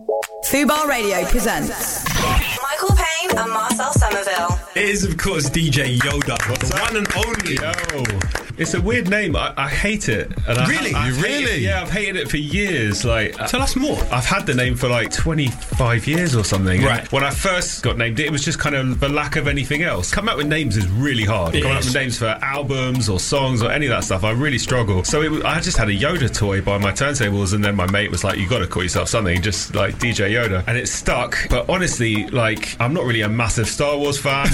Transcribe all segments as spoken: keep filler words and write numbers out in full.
Fubar Radio presents Michael Payne and Marcel Somerville. It is, of course, D J Yoda, the one and only. Yo. It's a weird name. I, I hate it. And I really? Have, you really? Hated, yeah, I've hated it for years. Like, Tell us more. I've had the name for like twenty-five years or something. Right. And when I first got named it, it was just kind of the lack of anything else. Coming up with names is really hard. It Coming is. up with names for albums or songs or any of that stuff, I really struggle. So it was, I just had a Yoda toy by my turntables, and then my mate was like, you got to call yourself something, just like D J Yoda. And it stuck. But honestly, like, I'm not really a massive Star Wars fan.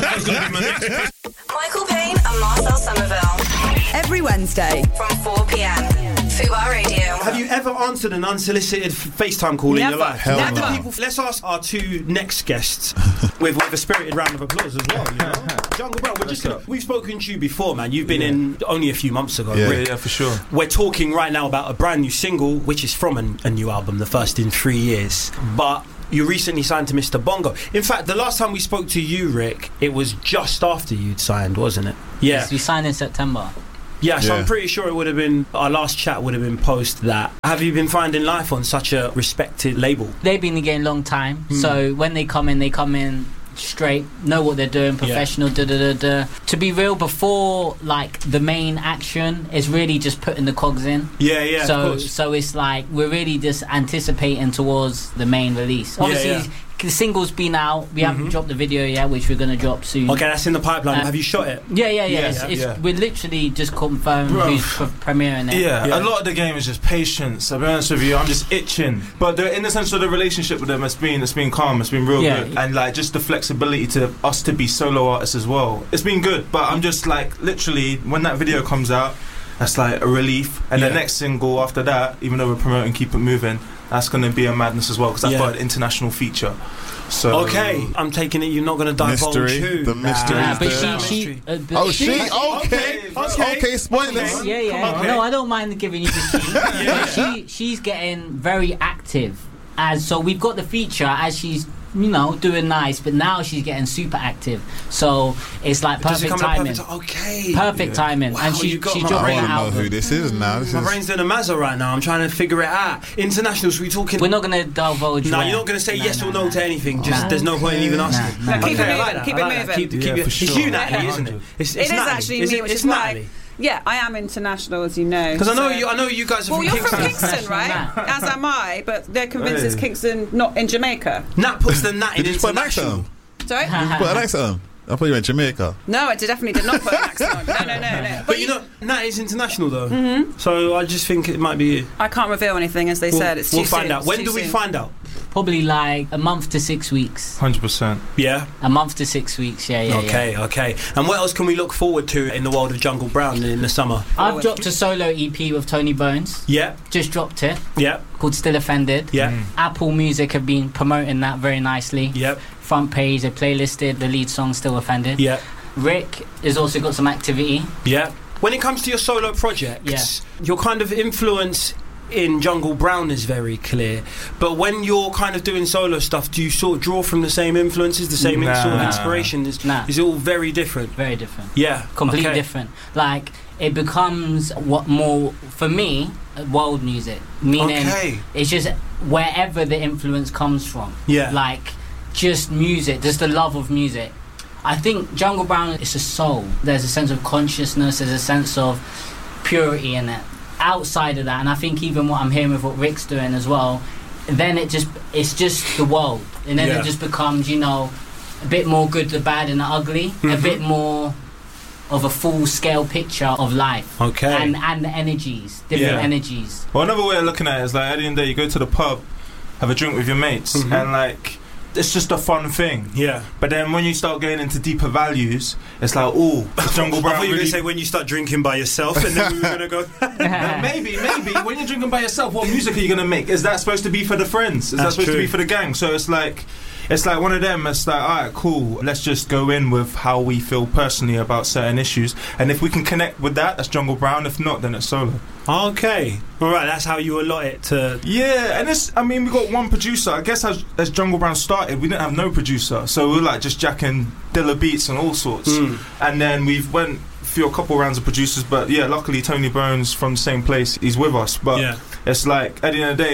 Michael Payne and Marcel Somerville. every Wednesday From four p.m. Fubar Radio. Have you ever answered an unsolicited FaceTime call Never. in your life? Hell Let the no. people- let's ask our two next guests with, with a spirited round of applause as well. You know? Jungle Brown, we're just gonna, we've spoken to you before, man. You've been in only a few months ago. Yeah, Rick. yeah, for sure. We're talking right now about a brand new single, which is from an, a new album, the first in three years. But you recently signed to Mister Bongo. In fact, the last time we spoke to you, Rick, it was just after you'd signed, wasn't it? Yeah. Yes, we signed in September. Yeah, so Yeah. I'm pretty sure it would have been, our last chat would have been post that. Have you been finding life on such a respected label? They've been in the game a long time, Mm. so when they come in, they come in straight, know what they're doing, professional, da da da da. To be real, before like the main action is really just putting the cogs in. Yeah, yeah, so of course. so it's like we're really just anticipating towards the main release. Obviously, yeah. the single's been out. We haven't Mhm. dropped the video yet, which we're gonna drop soon. Okay, that's in the pipeline. Uh, Have you shot it? Yeah, yeah, yeah. Yeah, it's, yeah, it's, yeah. We're literally just confirming Bro. who's pre- premiering it. Yeah, Yeah. a lot of the game is just patience. I'll be honest with you, I'm just itching. But the, in the sense of the relationship with them, it's been it's been calm, it's been real Yeah. good, and like just the flexibility to us to be solo artists as well. It's been good, but I'm just like literally when that video comes out, that's like a relief. And Yeah. the next single after that, even though we're promoting Keep It Moving, that's gonna be a madness as well because that's Yeah. got an international feature. So Okay, I'm taking it you're not going to divulge Mystery. who. The mystery Nah, is but there. she, she, uh, but Oh, she, she? Okay. okay. Okay, spoilers. Yeah, yeah. Okay. No, I don't mind giving you the she. Yeah. She, she's getting very active, as so we've got the feature as she's you know doing nice, but now she's getting super active. So it's like Does it perfect come at timing. perfect ti- Okay. Perfect timing, Wow, and she you got she my dropped I brain an want to know album. who this is now. This My is brain's doing a mazza right now. I'm trying to figure it out. International, so we talking... We're not gonna divulge. No, where. you're not going to say No, yes no, or no, no. to anything. Just Nah. there's no point in even asking. Nah, nah. No, keep it Okay, I like moving, that, keep I it like that. moving. Keep, keep Yeah, it, for it's sure. you, Natalie, isn't it? It's, it's It is Natalie. actually Is me, it- which it's is why. Natalie. Yeah, I am international, as you know. Because I know so- you. I know you guys are Well, from you're Kingston. from Kingston, right? Nah. As am I, but they're convinced it's Hey. Kingston, not in Jamaica. Nat puts the Nat in Did you put an accent international. on? Sorry? Put an accent on. I thought you meant Jamaica. No, I did, definitely did not put an accent on. No, no, no, no. But you know, Nat is international though. Mm-hmm. So I just think it might be you. I can't reveal anything, as they We'll, said. It's too we'll find soon. out. It's When too do we soon. find out? Probably like a month to six weeks. one hundred percent. Yeah. A month to six weeks. Yeah, yeah. Okay, yeah. okay. And what else can we look forward to in the world of Jungle Brown in the summer? I've dropped a solo E P with Tony Bones. Yeah, Just dropped it. yeah, Called Still Offended. yeah, Apple Music have been promoting that very nicely. yeah, Front page, they playlisted the lead song Still Offended. yeah, Rick has also got some activity. yeah. When it comes to your solo projects, your kind of influence in Jungle Brown is very clear. But when you're kind of doing solo stuff, do you sort of draw from the same influences, the same Nah. sort of inspiration? Is, Nah. is it all very different? Very different. Yeah, Completely okay. different. Like, it becomes what more, for me, world music. Meaning, Okay. it's just wherever the influence comes from. Yeah. Like, just music, just the love of music. I think Jungle Brown is a soul. There's a sense of consciousness, there's a sense of purity in it. Outside of that, and I think even what I'm hearing with what Rick's doing as well, then it just it's just the world, and then Yeah. it just becomes, you know, a bit more good, the bad, and the ugly, a Mhm. bit more of a full scale picture of life. Okay. And and the energies, different Yeah. energies. Well, another way of looking at it is like at the end of the day, you go to the pub, have a drink with your mates, Mhm. and like it's just a fun thing. Yeah. But then when you start getting into deeper values, it's like, oh, Jungle I Brown. thought you were going really- to say when you start drinking by yourself, and then we were going to go. No, maybe, maybe. When you're drinking by yourself, what music are you gonna make? Is that supposed to be for the friends? Is that That's supposed true. to be for the gang? So it's like, it's like one of them. It's like, all right, cool. Let's just go in with how we feel personally about certain issues, and if we can connect with that, that's Jungle Brown. If not, then it's solo. Okay. All right. That's how you allot it to. Yeah, and it's. I mean, we got one producer. I guess as, as Jungle Brown started, we didn't have no producer, so we were like just jacking Dilla beats and all sorts. Mm. And then we've went through a couple rounds of producers, but yeah, luckily Tony Bones from the same place, he's with us. But Yeah. it's like at the end of the day,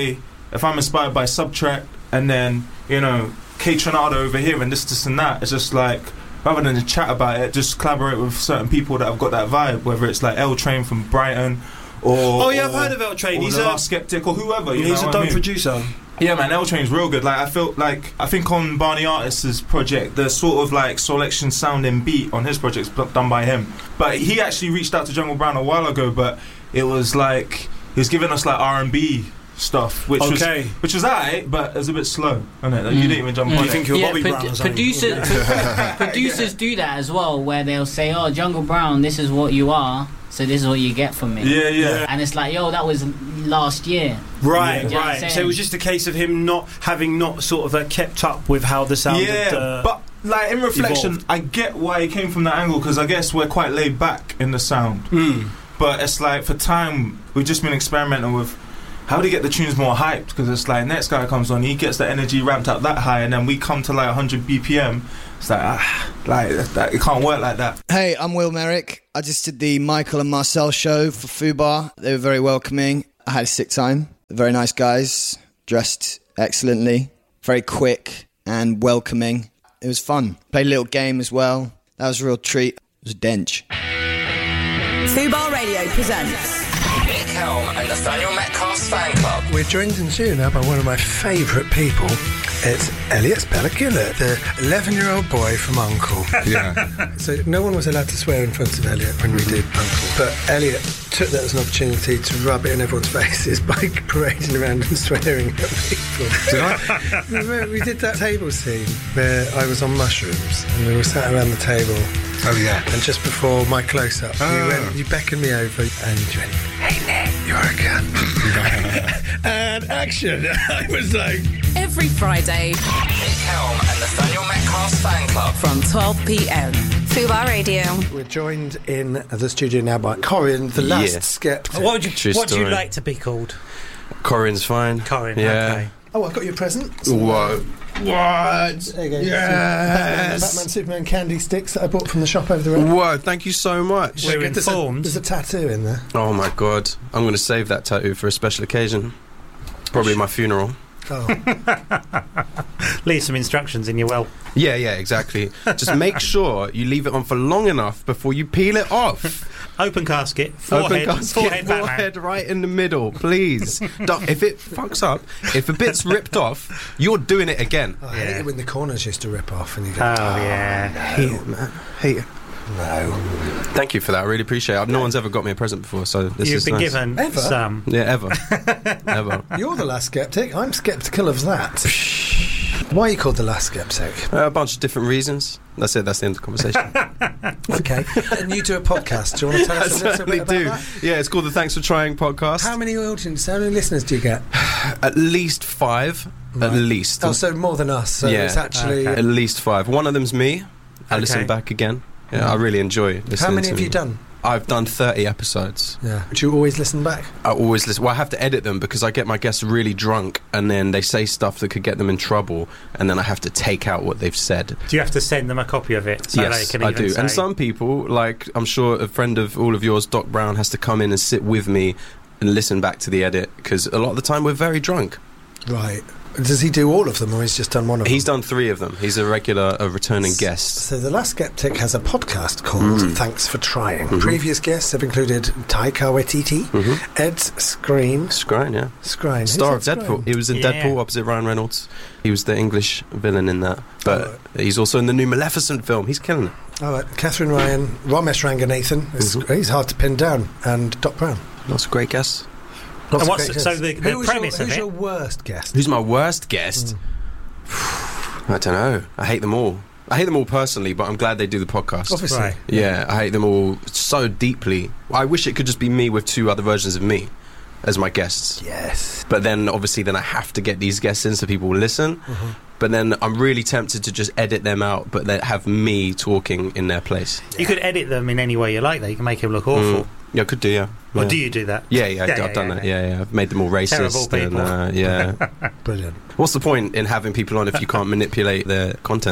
if I'm inspired by Subtract and then, you know, K Tronado over here and this, this and that, it's just like, rather than just chat about it, just collaborate with certain people that have got that vibe, whether it's like L Train from Brighton or... Oh yeah, I've or, heard of L Train. Or He's The a Last Skeptic or whoever, you he's know a what dope I mean? producer. Yeah, man, L Train's real good. Like, I felt like, I think on Barney Artist's project, the sort of like selection sounding beat on his project's done by him. But he actually reached out to Jungle Brown a while ago, but it was like, he was giving us like R and B stuff, which Okay. was which was alright, but it was a bit slow, isn't it? Like, you didn't even jump Mm. on You it. think you're Yeah, Bobby produ- Brown or something? producers, producers do that as well, where they'll say, "Oh, Jungle Brown, this is what you are, so this is what you get from me." Yeah, yeah. And it's like, yo, that was last year. Right, Yeah. You know what I'm right. saying? So it was just a case of him not having not sort of uh, kept up with how the sound. Yeah, had, uh, but like in reflection, evolved. I get why he came from that angle, because I guess we're quite laid back in the sound. mm. But it's like, for time, we've just been experimenting with how do you get the tunes more hyped? Because it's like, next guy comes on, he gets the energy ramped up that high, and then we come to like one hundred B P M. It's like, ah, like that, it can't work like that. Hey, I'm Will Merrick. I just did the Michael and Marcel show for Fubar. They were very welcoming. I had a sick time. Very nice guys, dressed excellently, very quick and welcoming. It was fun. Played a little game as well. That was a real treat. It was a dench. Fubar Radio presents Nick Helm and Nathaniel Metcalf's fan club. We're joined in studio now by one of my favourite people. It's Elliot Spelagillett, the eleven-year-old boy from Uncle. Yeah. So no one was allowed to swear in front of Elliot when we did Uncle. But Elliot took that as an opportunity to rub it in everyone's faces by parading around and swearing at people. Did I? Remember, we did that table scene where I was on mushrooms and we were sat around the table. Oh, yeah. And just before my close-up, Oh. you went, you beckoned me over and you went, "Hey Nick, you're a cunt." And action. I was like... Every Friday Nick Helm and Nathaniel Metcalf's fan club. from twelve p.m. Fubar Radio. We're joined in the studio now by Corin, the last Yeah. skeptic. What would you True What do you story. like to be called? Corin's fine. Corin. Yeah. Okay. Oh, I've got your present. What? What? There you go. Yes. Batman, Batman, Superman candy sticks that I bought from the shop over the road. Whoa, thank you so much. We're There's a, informed. there's a tattoo in there. Oh my god. I'm going to save that tattoo for a special occasion. Probably my funeral. Oh, Leave some instructions in your will. Yeah, yeah, exactly. Just make sure you leave it on for long enough before you peel it off. Open casket, forehead, Open casket, forehead, Batman. forehead right in the middle, please. Don't- if it fucks up, if a bit's ripped off, you're doing it again. I hate it when the corners used to rip off and you go, Oh, oh, yeah. Hate it, man. Hate it. No. Thank you for that. I really appreciate it. No one's ever got me a present before, so this You've is been nice. given Ever? some. Yeah, ever. Ever. You're the last skeptic. I'm sceptical of that. Why are you called the last skeptic? Uh, a bunch of different reasons. That's it. That's the end of the conversation. Okay. And you do a podcast. Do you want to tell I us a little certainly bit about do. that? Yeah, it's called the Thanks for Trying podcast. How many audience, how many listeners do you get? At least five. At Right. least. Oh, so more than us. So yeah. it's actually... At least five. One of them's me. I Okay. listen back again. Yeah, I really enjoy listening. How many to have you done? I've done thirty episodes. Yeah. Do you always listen back? I always listen. Well, I have to edit them because I get my guests really drunk and then they say stuff that could get them in trouble, and then I have to take out what they've said. Do you have to send them a copy of it so yes, they can I even do. say, And some people, like I'm sure a friend of all of yours, Doc Brown, has to come in and sit with me and listen back to the edit because a lot of the time we're very drunk. Right. Does he do all of them, or he's just done one of them? He's done three of them. He's a regular, a returning guest. So The Last Skeptic has a podcast called Mm. Thanks for Trying. Mhm. Previous guests have included Taika Waititi, Mhm. Ed Skrein. Skrein, yeah. Skrein. Who's Star of Ed Deadpool. Skrein? He was in Yeah. Deadpool opposite Ryan Reynolds. He was the English villain in that. But he's also in the new Maleficent film. He's killing it. All right. Catherine Ryan, Ramesh Ranganathan. Is, Mhm. He's hard to pin down. And Doc Brown. Lots of great guests. Lots And of what's- great so guests. the- the Who was premise your, of Who's it- your worst guest? Who's my worst guest? I don't know. I hate them all. I hate them all personally, but I'm glad they do the podcast. Obviously. Right. Yeah, I hate them all so deeply. I wish it could just be me with two other versions of me as my guests. Yes. But then, obviously, then I have to get these guests in so people will listen. Mhm. But then I'm really tempted to just edit them out, but then have me talking in their place. You could edit them in any way you like, though. You can make them look awful. Mm. Yeah, I could do, yeah. Or yeah. do you do that? Yeah, yeah, Yeah, I've yeah, done yeah, that. yeah. Yeah, yeah. I've made them all racist. Terrible people. And, uh, yeah. Brilliant. What's the point in having people on if you can't manipulate their content?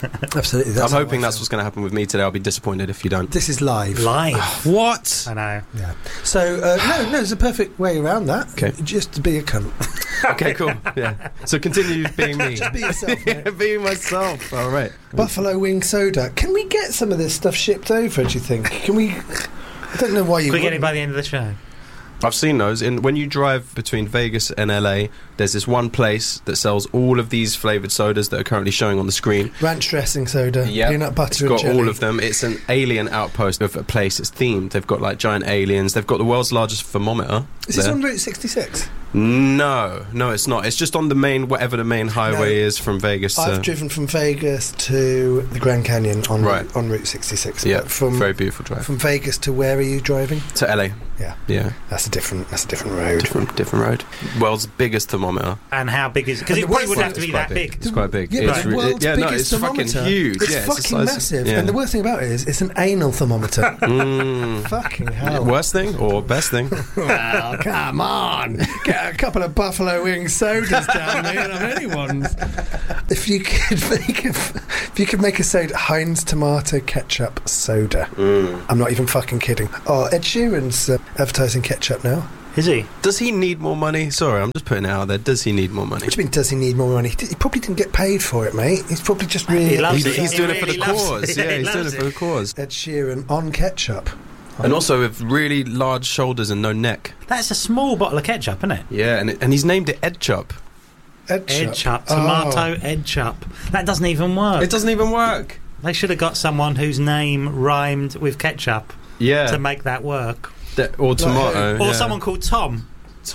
Absolutely. That's I'm how hoping I that's feel. what's going to happen with me today. I'll be disappointed if you don't. This is live. Live. What? I know. Yeah. So uh, no, no, there's a perfect way around that. Okay. Just to be a cunt. Okay, cool. Yeah. So continue being me. Just be yourself, mate. Being myself. All right. Buffalo wing soda. Can we get some of this stuff shipped over? Do you think? Can we? I don't know why you. Can we get wouldn't. it by the end of the show? I've seen those. In when you drive between Vegas and L A, there's this one place that sells all of these flavoured sodas that are currently showing on the screen. Ranch dressing soda, Yep. peanut butter, It's and got jelly. all of them. It's an alien outpost of a place. It's themed. They've got like giant aliens. They've got the world's largest thermometer. Is this there. on Route sixty-six? No, no, it's not. It's just on the main, whatever the main highway No. is from Vegas to. I've driven from Vegas to the Grand Canyon on Right. on Route sixty-six. Yeah, But from very beautiful drive. from Vegas to where are you driving? To L A. Yeah, Yeah, that's a different that's a different road. different, different road. World's biggest thermometer. And how big is it? Because And it the probably worst would thing- have to be It's quite that big. It's quite big. Yeah, it's but the re- world's yeah, no, biggest it's fucking thermometer. huge. It's yeah, fucking the size- massive. yeah. And the worst thing about it is, it's an anal thermometer. Mm. Fucking hell. Worst thing or best thing? Well, come on. Get a couple of Buffalo wing sodas down there on anyone's. If you could make a, if you could make a soda, Heinz tomato ketchup soda. Mm. I'm not even fucking kidding. Oh, Ed Sheeran's uh, advertising ketchup now. Is he? Does he need more money? Sorry, I'm just putting it out there. Does he need more money? What do you mean, does he need more money? He, d- he probably didn't get paid for it, mate. He's probably just really... He loves He's, it. he's He doing it for really the loves cause. it. Yeah, He he's doing it loves for the cause. Ed Sheeran on ketchup. And also with really large shoulders and no neck. That's a small bottle of ketchup, isn't it? Yeah, and it, and he's named it Ed Chup. Ed Ed Chup. Oh. Tomato Ed Chup. That doesn't even work. It doesn't even work. They should have got someone whose name rhymed with ketchup Yeah. to make that work. That- or tomato. Or yeah. someone called Tom.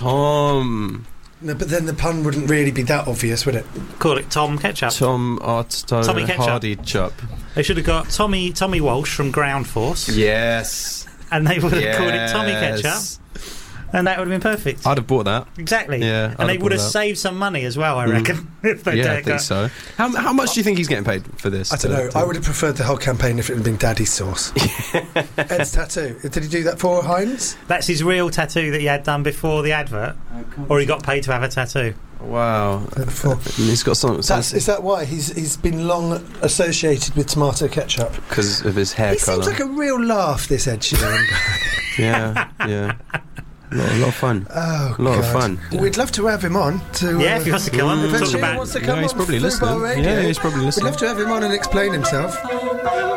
Tom. No, but then the pun wouldn't really be that obvious, would it? Call it Tom Ketchup. Tom Arto Tommy Ketchup. Hardy Chup. They should have got Tommy Tommy Walsh from Ground Force. Yes. And they would have called it Tommy Yes. Ketchup. And that would have been perfect. I'd have bought that. Exactly. Yeah, I'd and they have would have bought that. saved some money as well, I Mm. reckon. If they Yeah, I did think go- so. How, how much do you think he's getting paid for this? I don't To- know. to- I would have preferred the whole campaign if it had been Daddy's sauce. Ed's tattoo. Did he do that for Heinz? That's his real tattoo that he had done before the advert. Or he got paid to have a tattoo. Wow. For- And he's got some. That's, is that why he's he's been long associated with tomato ketchup? Because of his hair He colour. seems like a real laugh, this Ed Sheeran guy. Yeah, yeah. A lot, a lot of fun. Oh, A lot of God. fun. We'd love to have him on. To, Yeah, uh, if he wants to come on, if Ed talk Sheeran about- wants to Yeah, come he's on probably Fubar listening. Radio, Yeah, he's probably listening. We'd love to have him on and explain himself.